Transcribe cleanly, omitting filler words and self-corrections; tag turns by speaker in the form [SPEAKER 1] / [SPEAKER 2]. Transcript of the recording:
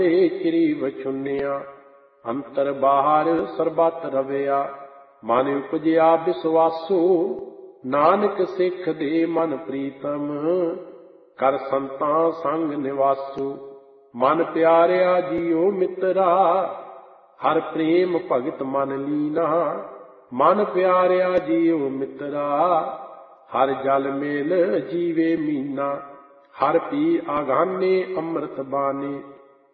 [SPEAKER 1] ਚਿਰੀ ਵਛੁੰਨਿਆ। ਅੰਤਰ ਬਾਹਰ ਸਰਬਤ ਰਵਿਆ, ਮਨ ਉਪਜਿਆ ਵਿਸਵਾਸੂ। ਨਾਨਕ ਸਿੱਖ ਦੇ ਮਨ ਪ੍ਰੀਤਮ, ਕਰ ਸੰਤਾਂ ਸੰਗ ਨਿਵਾਸੂ। ਮਨ ਪਿਆਰਿਆ ਜੀਉ ਮਿੱਤਰਾ, ਹਰ ਪ੍ਰੇਮ ਭਗਤ ਮਨ ਲੀਨਾ। ਮਨ ਪਿਆਰਿਆ ਜੀਉ ਮਿੱਤਰਾ, ਹਰ ਜਲ ਮੇਲ ਜੀਵੇ ਮੀਨਾ। ਹਰ ਪੀ ਆਗਾਨੇ ਅੰਮ੍ਰਿਤ ਬਾਣੀ,